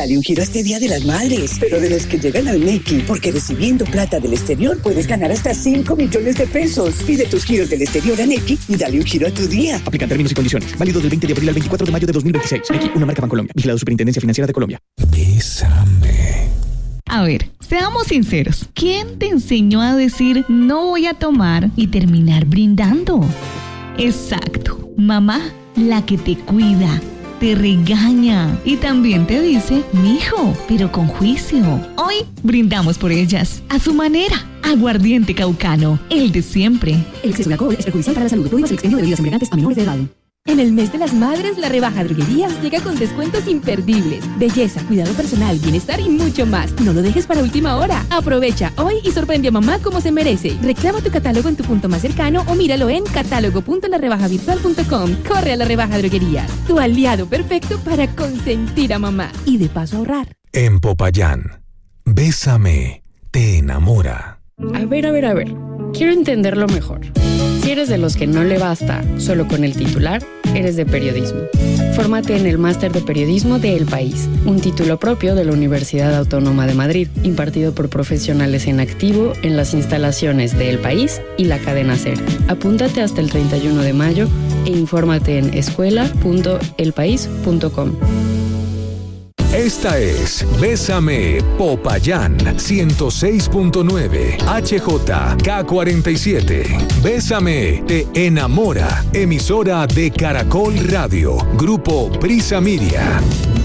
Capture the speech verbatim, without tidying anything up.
Dale un giro a este Día de las Madres, pero de los que llegan al Nequi, porque recibiendo plata del exterior puedes ganar hasta cinco millones de pesos. Pide tus giros del exterior a Nequi y dale un giro a tu día. Aplican términos y condiciones. Válido del veinte de abril al veinticuatro de mayo de dos mil veintiséis. Nequi, una marca Bancolombia. Vigilado Superintendencia Financiera de Colombia. Bésame. A ver, seamos sinceros. ¿Quién te enseñó a decir no voy a tomar y terminar brindando? Exacto, mamá, la que te cuida, te regaña y también te dice, mijo, pero con juicio. Hoy brindamos por ellas, a su manera. Aguardiente Caucano, el de siempre. El exceso de alcohol es perjudicial para la salud. Prohíbas el expendio de bebidas embriagantes a menores de edad. En el mes de las madres, la rebaja Droguerías llega con descuentos imperdibles. Belleza, cuidado personal, bienestar y mucho más. No lo dejes para última hora. Aprovecha hoy y sorprende a mamá como se merece. Reclama tu catálogo en tu punto más cercano o míralo en catálogo punto la rebaja virtual punto com. Corre a la rebaja Droguerías, tu aliado perfecto para consentir a mamá y de paso ahorrar. En Popayán, Bésame te enamora. A ver, a ver, a ver. Quiero entenderlo mejor. Si eres de los que no le basta solo con el titular, eres de periodismo. Fórmate en el Máster de Periodismo de El País, un título propio de la Universidad Autónoma de Madrid, impartido por profesionales en activo en las instalaciones de El País y la cadena SER. Apúntate hasta el treinta y uno de mayo e infórmate en escuela punto el país punto com. Esta es Bésame Popayán ciento seis punto nueve H J K cuarenta y siete. Bésame te enamora. Emisora de Caracol Radio. Grupo Prisa Media.